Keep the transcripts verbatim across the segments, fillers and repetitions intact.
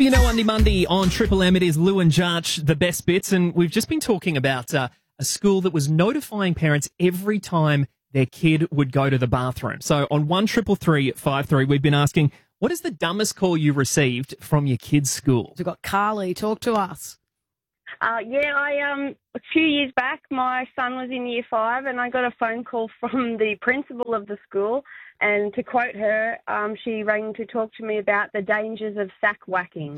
You know, Monday Monday on Triple M, it is Lou and Jarch, the best bits, and we've just been talking about uh, a school that was notifying parents every time their kid would go to the bathroom. So on one triple three five three, we've been asking, what is the dumbest call you received from your kid's school? We've got Carly. Talk to us. Uh, yeah, I um a few years back, my son was in year five, and I got a phone call from the principal of the school. And to quote her, um, she rang to talk to me about the dangers of sack whacking.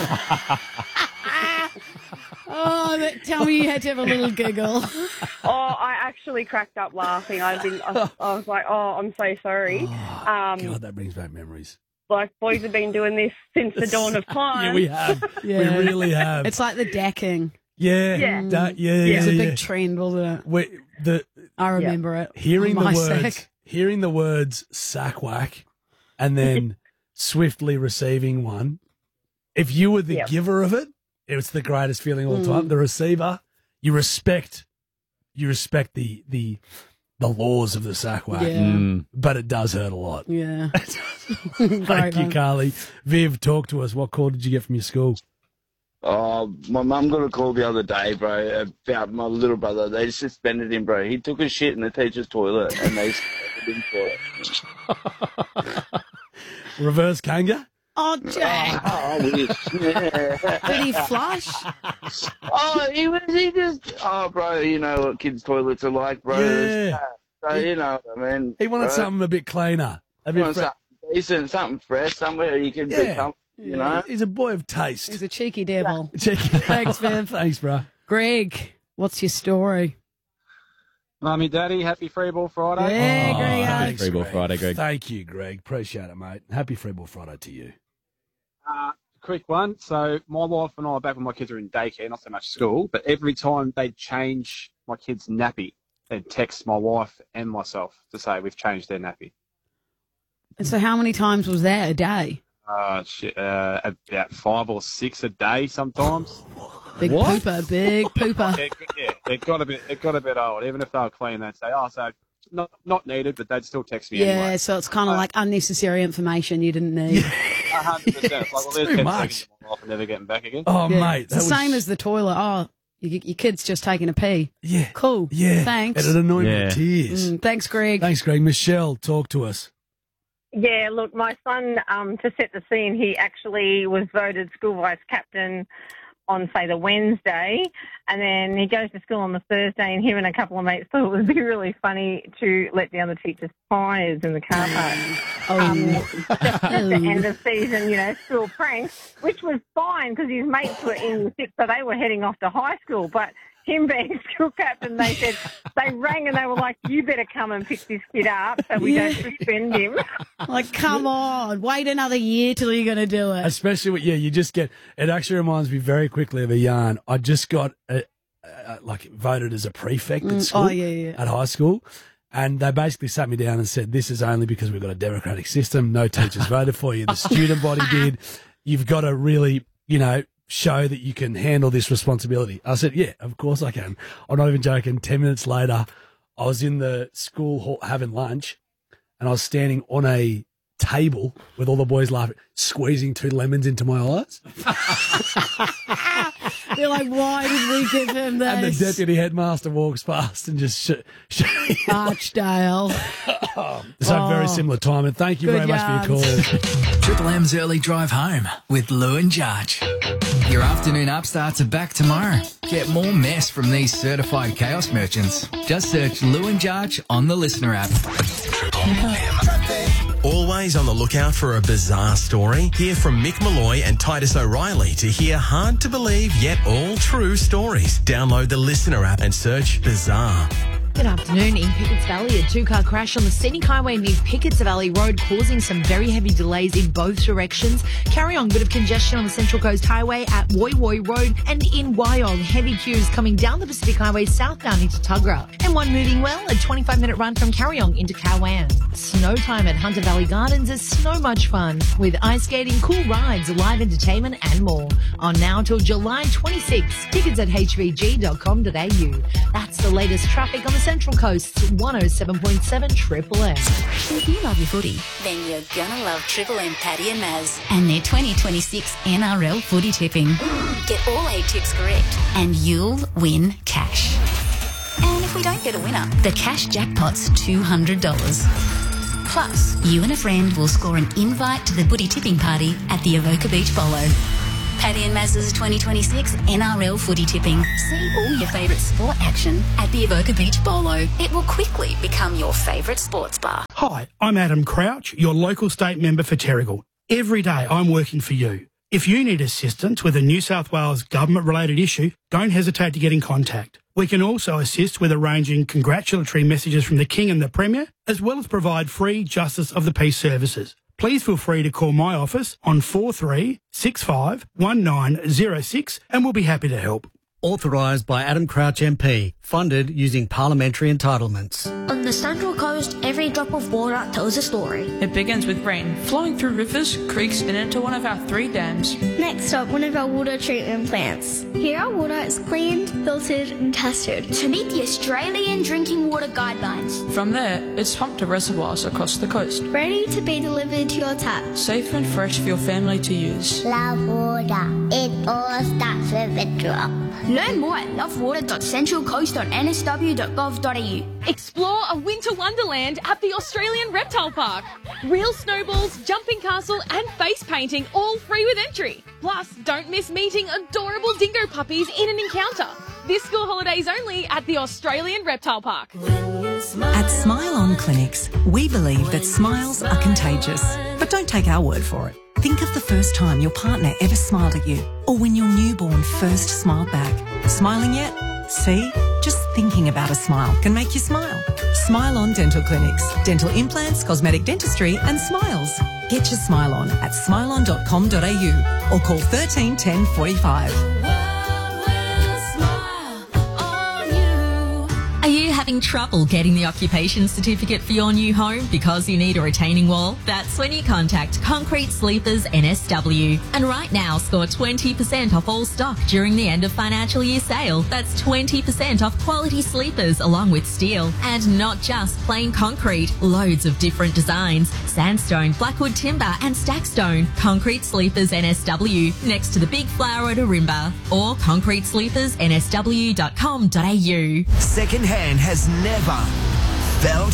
Oh, that, tell me you had to have a little giggle. Oh, I actually cracked up laughing. I've been, I, I was like, oh, I'm so sorry. Oh, um, God, that brings back memories. Like, boys have been doing this since the dawn of time. Yeah, we have. Yeah. We really have. It's like the decking. Yeah, Yeah. that- yeah, It yeah. was a big yeah. trend, wasn't it? We, the I remember it. hearing on the my words, sack. hearing the words sack whack, and then swiftly receiving one. If you were the Yep. giver of it, it was the greatest feeling of all Mm. time. The receiver, you respect, you respect the the the laws of the sack whack, Yeah. but it does hurt a lot. Yeah. Thank Great you, one. Carly. Viv, talk to us. What call did you get from your school? Oh, my mum got a call the other day, bro, about my little brother. They suspended him, bro. He took a shit in the teacher's toilet, and they suspended him for it. Reverse kanga? Oh, Jack. Oh, I wish. Did he flush? Oh, he was, he just, oh, bro, you know what kids' toilets are like, bro. Yeah. So, you know what I mean. He wanted bro. something a bit cleaner. A He bit wanted fre- something decent, something fresh, somewhere you can Yeah. be comfortable, you know. He's a boy of taste. He's a cheeky devil. Check it out. Thanks, Viv. Thanks, bro. Greg, what's your story? Mummy, Daddy, happy Free Ball Friday. Yeah, Oh, Greg. thanks, Free Ball Greg. Friday, Greg. Thank you, Greg. Appreciate it, mate. Happy Free Ball Friday to you. Uh, quick one. So my wife and I, back when my kids were in daycare, not so much school, but every time they'd change my kid's nappy, they'd text my wife and myself to say we've changed their nappy. And so how many times was that a day? Uh, shit, uh, about five or six a day sometimes. Big What? pooper, big pooper. it, yeah, it got a bit, it got a bit old. Even if they were clean, they'd say, "Oh, so not not needed," but they'd still text me Yeah, anyway. so it's kind of like unnecessary information you didn't need. A hundred percent. It's like, well, there's too ten much. seconds of my life and never getting back again. Oh, Yeah. mate. It's the that was- same as the toilet. Oh, your, your kid's just taking a pee. Yeah. Cool. Yeah. Thanks. It'd annoy me Yeah. to tears. Mm, thanks, Greg. Thanks, Greg. Michelle, talk to us. Yeah, look, my son, um, to set the scene, he actually was voted school vice captain on, say, the Wednesday, and then he goes to school on the Thursday, and him and a couple of mates thought it would be really funny to let down the teacher's tyres in the car park. Oh, Um, just at the end of season, you know, school pranks, which was fine because his mates were in the sixth, so they were heading off to high school, but him being school captain, they said, they rang and they were like, you better come and pick this kid up so we Yeah. don't suspend him. like, come on. Wait another year till you're going to do it. Especially, with, yeah, you just get, it actually reminds me very quickly of a yarn. I just got, uh uh like, voted as a prefect at Mm, school, oh, yeah, yeah. at high school. And they basically sat me down and said, this is only because we've got a democratic system. No teachers voted for you. The student body did. You've got to really, you know, show that you can handle this responsibility. I said, yeah, of course I can. I'm not even joking. Ten minutes later, I was in the school hall having lunch and I was standing on a table with all the boys laughing, squeezing two lemons into my eyes. They're like, why did we give him this? And the deputy headmaster walks past and just sh- sh- Archdale. so very Oh. similar time. And thank you Good very much for your yarns. call. Triple M's Early Drive Home with Lou and Jarch. Your afternoon upstarts are back tomorrow. Get more mess from these certified chaos merchants. Just search Lou and Jarch on the Listener app. Always on the lookout for a bizarre story? Hear from Mick Malloy and Titus O'Reilly to hear hard to believe yet all true stories. Download the Listener app and search Bizarre. Good afternoon. In Pickett's Valley, a two-car crash on the scenic highway near Pickett's Valley Road, causing some very heavy delays in both directions. Carry on, bit of congestion on the Central Coast Highway at Woy Woy Road, and in Wyong, heavy queues coming down the Pacific Highway southbound into Tuggerah. And one moving well, a twenty-five minute run from Carryong into Cowan. Snow time at Hunter Valley Gardens is so much fun, with ice skating, cool rides, live entertainment and more. On now till July twenty-sixth. Tickets at h v g dot com dot a u. That's the latest traffic on the Central Coast's one oh seven point seven Triple M. If you love your footy, then you're gonna love Triple M Paddy and Maz and their twenty twenty-six N R L footy tipping. Get all eight tips correct and you'll win cash. And if we don't get a winner, the cash jackpot's two hundred dollars. Plus, you and a friend will score an invite to the footy tipping party at the Avoca Beach Bolo. Paddy and Maz's twenty twenty-six N R L footy tipping. See all your favourite sport action at the Avoca Beach Bolo. It will quickly become your favourite sports bar. Hi, I'm Adam Crouch, your local state member for Terrigal. Every day I'm working for you. If you need assistance with a New South Wales government-related issue, don't hesitate to get in contact. We can also assist with arranging congratulatory messages from the King and the Premier, as well as provide free Justice of the Peace services. Please feel free to call my office on four three six five one nine zero six and we'll be happy to help. Authorised by Adam Crouch M P. Funded using parliamentary entitlements. On the Central Coast, every drop of water tells a story. It begins with rain, flowing through rivers, creeks and into one of our three dams. Next up, one of our water treatment plants. Here our water is cleaned, filtered and tested to meet the Australian Drinking Water Guidelines. From there, it's pumped to reservoirs across the coast. Ready to be delivered to your tap. Safe and fresh for your family to use. Love water. It all starts with a drop. Learn more at love water dot central coast dot n s w dot gov dot a u. Explore a winter wonderland at the Australian Reptile Park. Real snowballs, jumping castle and face painting all free with entry. Plus, don't miss meeting adorable dingo puppies in an encounter. This school holidays only at the Australian Reptile Park. At Smile On Clinics, we believe that smiles are contagious. But don't take our word for it. Think of the first time your partner ever smiled at you, or when your newborn first smiled back. Smiling yet? See? Just thinking about a smile can make you smile. Smile On Dental Clinics. Dental implants, cosmetic dentistry and smiles. Get your smile on at smile on dot com dot a u or call thirteen ten forty-five. Are you having trouble getting the occupation certificate for your new home because you need a retaining wall? That's when you contact Concrete Sleepers N S W. And right now, score twenty percent off all stock during the end of financial year sale. That's twenty percent off quality sleepers along with steel. And not just plain concrete, loads of different designs. Sandstone, Blackwood Timber and Stackstone. Concrete Sleepers N S W next to the Big Flower at Ourimbah or concrete sleepers n s w dot com dot a u. Secondhand has never felt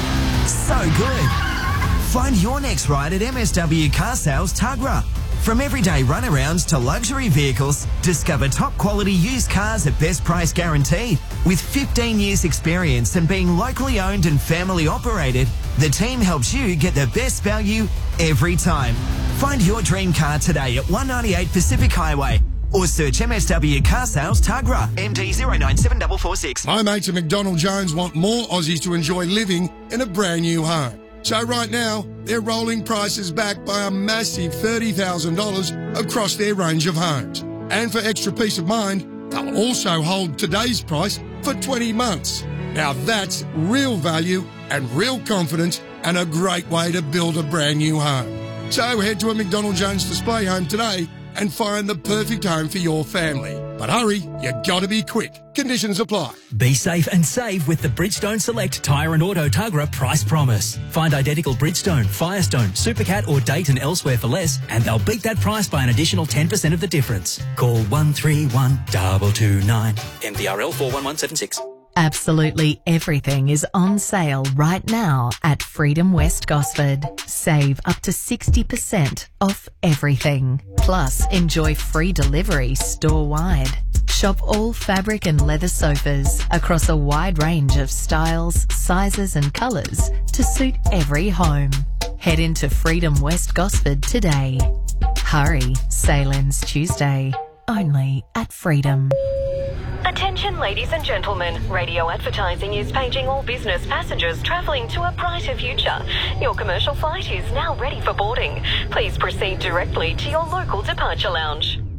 so good. Find your next ride at M S W Car Sales Tuggerah. From everyday runarounds to luxury vehicles, discover top quality used cars at best price guaranteed. With fifteen years experience and being locally owned and family operated, the team helps you get the best value every time. Find your dream car today at one ninety-eight Pacific Highway. Or search M S W Car Sales Tuggerah, M D zero nine seven four four six. My mates at McDonald Jones want more Aussies to enjoy living in a brand new home. So right now, they're rolling prices back by a massive thirty thousand dollars across their range of homes. And for extra peace of mind, they'll also hold today's price for twenty months. Now that's real value and real confidence and a great way to build a brand new home. So head to a McDonald Jones display home today and find the perfect home for your family. But hurry, you gotta be quick. Conditions apply. Be safe and save with the Bridgestone Select Tyre and Auto Tuggerah Price Promise. Find identical Bridgestone, Firestone, Supercat or Dayton elsewhere for less and they'll beat that price by an additional ten percent of the difference. Call one three one two two nine. M D R L four one one seven six. Absolutely everything is on sale right now at Freedom West Gosford. Save up to sixty percent off everything. Plus, enjoy free delivery store-wide. Shop all fabric and leather sofas across a wide range of styles, sizes and colours to suit every home. Head into Freedom West Gosford today. Hurry, sale ends Tuesday. Only at Freedom. Attention ladies and gentlemen, radio advertising is paging all business passengers travelling to a brighter future. Your commercial flight is now ready for boarding. Please proceed directly to your local departure lounge.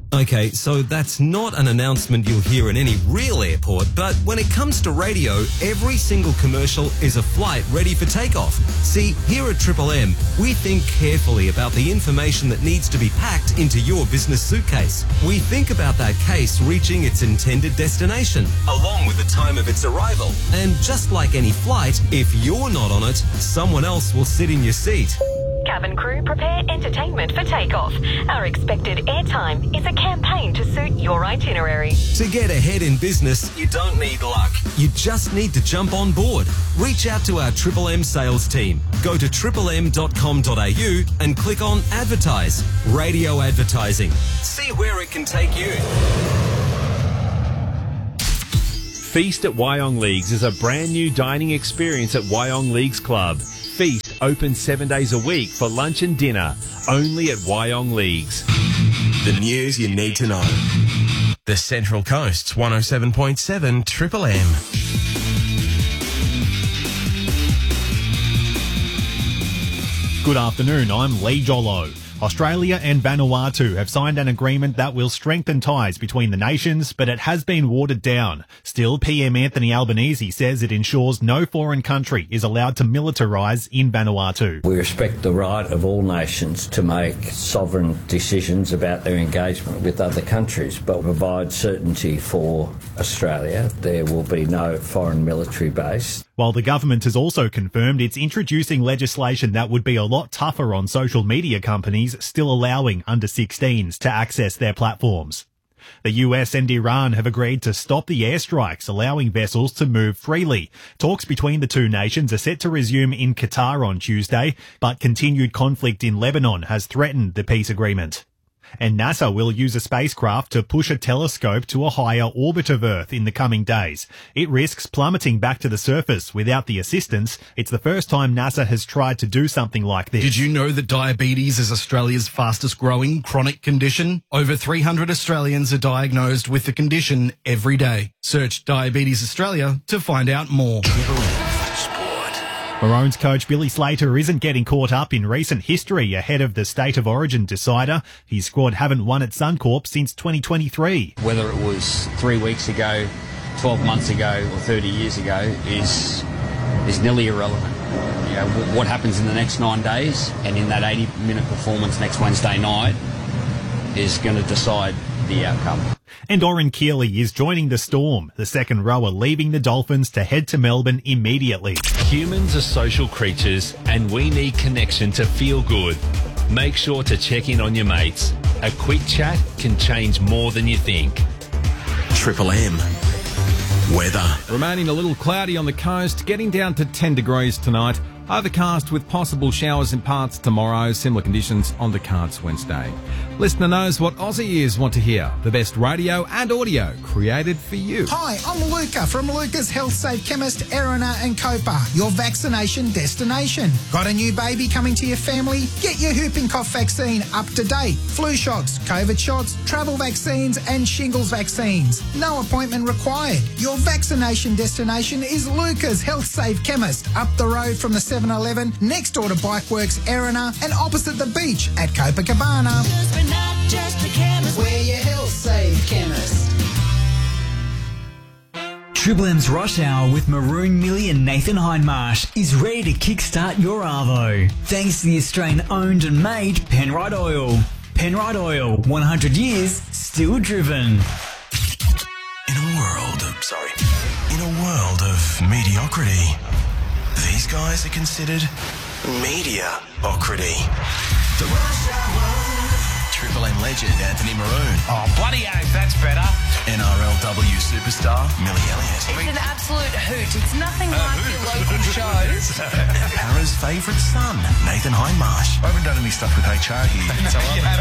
Okay, so that's not an announcement you'll hear in any real airport, but when it comes to radio, every single commercial is a flight ready for takeoff. See, here at Triple M, we think carefully about the information that needs to be packed into your business suitcase. We think about that case reaching its intended destination, along with the time of its arrival. And just like any flight, if you're not on it, someone else will sit in your seat. Cabin crew, prepare entertainment for takeoff. Our expected airtime is a campaign to suit your itinerary. To get ahead in business, you don't need luck. You just need to jump on board. Reach out to our Triple M sales team. Go to triple m dot com dot a u and click on Advertise. Radio advertising. See where it can take you. Feast at Wyong Leagues is a brand new dining experience at Wyong Leagues Club. Feast open seven days a week for lunch and dinner, only at Wyong Leagues. The news you need to know. The Central Coast's one oh seven point seven Triple M. Good afternoon, I'm Lee Jollo. Australia and Vanuatu have signed an agreement that will strengthen ties between the nations, but it has been watered down. Still, P M Anthony Albanese says it ensures no foreign country is allowed to militarise in Vanuatu. We respect the right of all nations to make sovereign decisions about their engagement with other countries, but provide certainty for Australia. There will be no foreign military base. While the government has also confirmed it's introducing legislation that would be a lot tougher on social media companies still allowing under sixteens to access their platforms. The U S and Iran have agreed to stop the airstrikes, allowing vessels to move freely. Talks between the two nations are set to resume in Qatar on Tuesday, but continued conflict in Lebanon has threatened the peace agreement. And NASA will use a spacecraft to push a telescope to a higher orbit of Earth in the coming days. It risks plummeting back to the surface without the assistance. It's the first time NASA has tried to do something like this. Did you know that diabetes is Australia's fastest growing chronic condition? Over three hundred Australians are diagnosed with the condition every day. Search Diabetes Australia to find out more. Maroons coach Billy Slater isn't getting caught up in recent history ahead of the State of Origin decider. His squad haven't won at Suncorp since twenty twenty-three. Whether it was three weeks ago, twelve months ago or thirty years ago is is nearly irrelevant. You know, what happens in the next nine days and in that eighty minute performance next Wednesday night is going to decide the outcome. And Oren Keeley is joining the Storm, the second rower leaving the Dolphins to head to Melbourne immediately. Humans are social creatures and we need connection to feel good. Make sure to check in on your mates. A quick chat can change more than you think. Triple M. Weather. Remaining a little cloudy on the coast, getting down to ten degrees tonight. Overcast with possible showers in parts tomorrow. Similar conditions on the cards Wednesday. Listener knows what Aussie ears want to hear. The best radio and audio created for you. Hi, I'm Luca from Luca's Health Safe Chemist, Erina and Copa, your vaccination destination. Got a new baby coming to your family? Get your whooping cough vaccine up to date. Flu shots, COVID shots, travel vaccines and shingles vaccines. No appointment required. Your vaccination destination is Luca's Health Safe Chemist, up the road from the seven eleven, next door to Bikeworks, Erina, and opposite the beach at Copacabana. Not just a chemist. We're your health safe chemist. Triple M's Rush Hour with Maroon, Millie and Nathan Hindmarsh is ready to kickstart your Arvo. Thanks to the Australian-owned and made Penrite Oil. Penrite Oil, one hundred years, still driven. In a world of, sorry, in a world of mediocrity, these guys are considered media-ocrity. The Rush Hour. Triple M legend Anthony Maroon. Oh, bloody oath, that's better. N R L W superstar Millie Elliott. It's an absolute hoot. It's nothing like your local shows. And Para's favourite son, Nathan Hindmarsh. I haven't done any stuff with H R here. So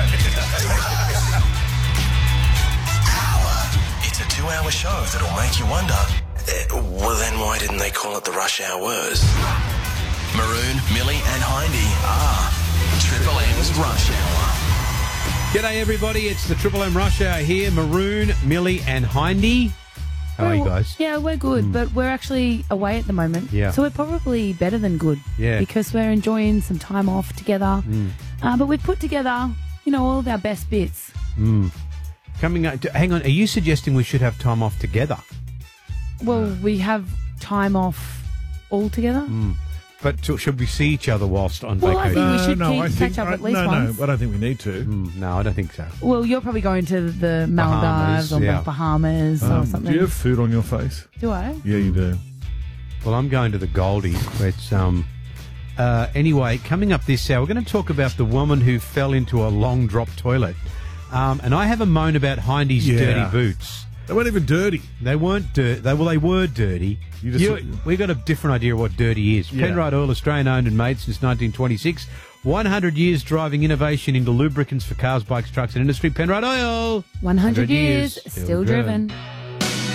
Hour. It's a two-hour show that'll make you wonder, uh, well then why didn't they call it the Rush Hours? Maroon, Millie and Hindy are Triple M's Rush Hour. G'day everybody, it's the Triple M Rush Hour here. Maroon, Millie and Hindy. How are you guys? Yeah, we're good, mm. but we're actually away at the moment. Yeah. So we're probably better than good. Yeah. Because we're enjoying some time off together. Mm. Uh, but we've put together, you know, all of our best bits. Mm. Coming up, hang on, are you suggesting we should have time off together? Well, we have time off all together. Mm. But t- should we see each other whilst on Well, I vacation? think we should no, keep- I catch think, up I, at least no, once. No, I don't think we need to. Mm, no, I don't think so. Well, you're probably going to the Maldives Bahamas, or yeah. the Bahamas or Um, something. do you have food on your face? Do I? Yeah, you do. Well, I'm going to the Goldie. It's um. Uh, anyway, coming up this hour, we're going to talk about the woman who fell into a long drop toilet, um, and I have a moan about Hindy's Yeah. dirty boots. They weren't even dirty. They weren't dirty. They, well, they were dirty. You just- You- we got a different idea of what dirty is. Yeah. Penrite Oil, Australian owned and made since nineteen twenty-six. one hundred years driving innovation into lubricants for cars, bikes, trucks, and industry. Penrite Oil. one hundred years, still, still driven. driven.